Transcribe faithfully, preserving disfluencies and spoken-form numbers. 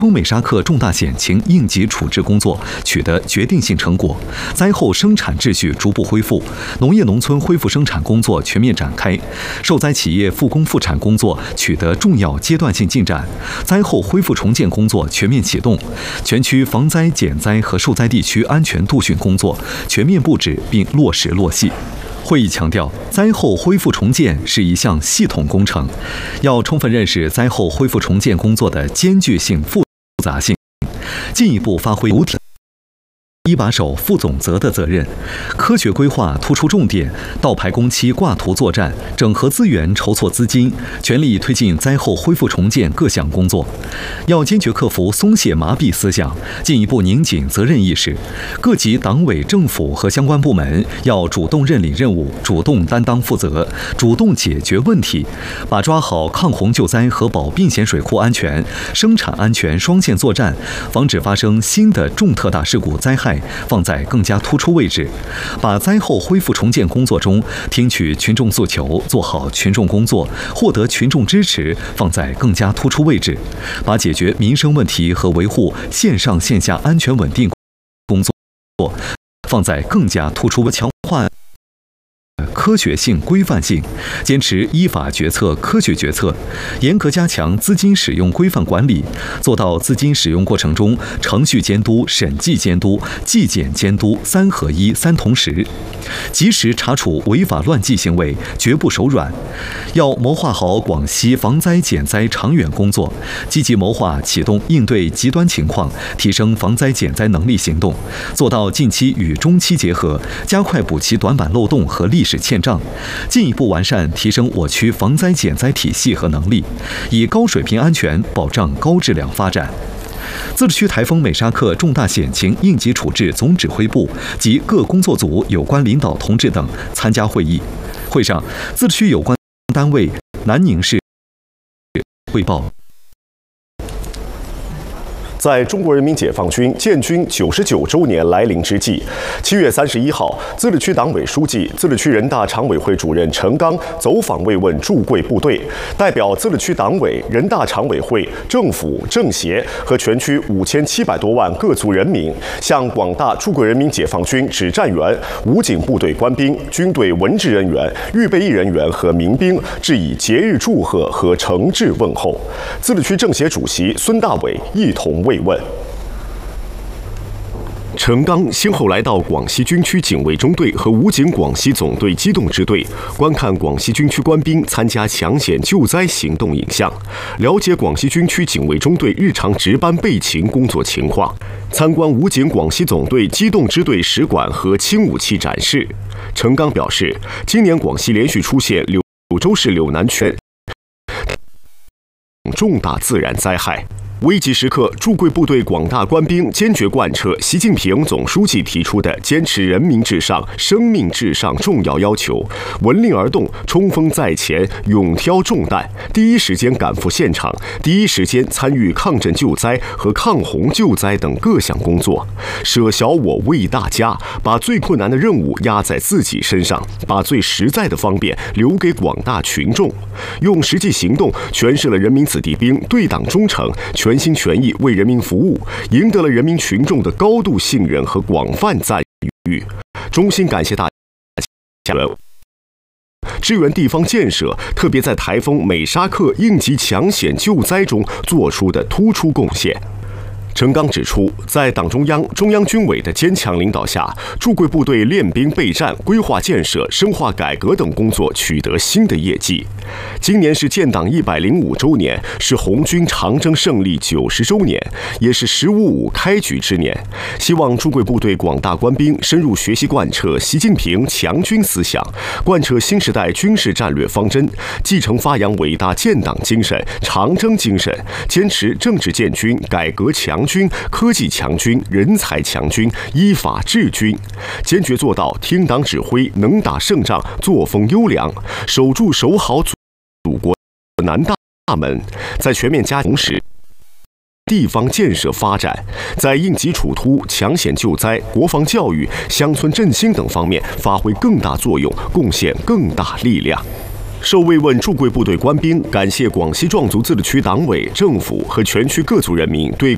丰美沙克重大险情应急处置工作取得决定性成果，灾后生产秩序逐步恢复，农业农村恢复生产工作全面展开，受灾企业复工复产工作取得重要阶段性进展，灾后恢复重建工作全面启动，全区防灾减灾和受灾地区安全度汛工作全面布置并落实落细。会议强调，灾后恢复重建是一项系统工程，要充分认识灾后恢复重建工作的艰巨性、复杂性，进一步发挥主体一把手负总责的责任，科学规划突出重点，倒排工期挂图作战，整合资源筹措资金，全力推进灾后恢复重建各项工作。要坚决克服松懈麻痹思想，进一步拧紧责任意识。各级党委政府和相关部门要主动认领任务，主动担当负责，主动解决问题，把抓好抗洪救灾和保并咸水库安全、生产安全双线作战，防止发生新的重特大事故灾害放在更加突出位置，把灾后恢复重建工作中听取群众诉求、做好群众工作、获得群众支持放在更加突出位置，把解决民生问题和维护线上线下安全稳定工作放在更加突出，强化科学性、规范性，坚持依法决策、科学决策，严格加强资金使用规范管理，做到资金使用过程中程序监督、审计监督、纪检监督三合一、三同时，及时查处违法乱纪行为，绝不手软。要谋划好广西防灾减灾长远工作，积极谋划启动应对极端情况、提升防灾减灾能力行动，做到近期与中期结合，加快补齐短板漏洞和历史欠账，进一步完善提升我区防灾减灾体系和能力，以高水平安全保障高质量发展。自治区台风美沙克重大险情应急处置总指挥部及各工作组有关领导同志等参加会议。会上，自治区有关单位南宁市汇报。 在中国人民解放军建军九十九周年来临之际，七月三十一号，自治区党委书记、自治区人大常委会主任陈刚走访慰问驻贵部队，代表自治区党委、人大常委会、政府、政协和全区五千七百多万各族人民，向广大驻贵人民解放军指战员、武警部队官兵、军队文职人员、预备役人员和民兵致以节日祝贺和诚挚问候。自治区政协主席孙大伟一同慰问。陈刚先后来到广西军区警卫中队和武警广西总队机动支队，观看广西军区官兵参加抢险救灾行动影像，了解广西军区警卫中队日常值班备勤工作情况，参观武警广西总队机动支队使馆和轻武器展示。陈刚表示，今年广西连续出现柳州市柳南区重大自然灾害。危急时刻，驻贵部队广大官兵坚决贯彻习近平总书记提出的坚持人民至上、生命至上重要要求，闻令而动，冲锋在前，勇挑重担，第一时间赶赴现场，第一时间参与抗震救灾和抗洪救灾等各项工作，舍小我为大家，把最困难的任务压在自己身上，把最实在的方便留给广大群众，用实际行动诠释了人民子弟兵对党忠诚、全心全意为人民服务，赢得了人民群众的高度信任和广泛赞誉。衷心感谢大家支援地方建设，特别在台风美沙克应急抢险救灾中做出的突出贡献。陈刚指出，在党中央、中央军委的坚强领导下，驻贵部队练兵备战、规划建设、深化改革等工作取得新的业绩。今年是建党一百零五周年，是红军长征胜利九十周年，也是“十五五”开局之年。希望驻贵部队广大官兵深入学习贯彻习近平强军思想，贯彻新时代军事战略方针，继承发扬伟大建党精神、长征精神，坚持政治建军、改革强军、科技强军、人才强军、依法治军，坚决做到听党指挥、能打胜仗、作风优良，守住守好祖国南大门，在全面加强时地方建设发展，在应急处突、抢险救灾、国防教育、乡村振兴等方面发挥更大作用，贡献更大力量。受慰问驻贵部队官兵感谢广西壮族自治区党委、政府和全区各族人民对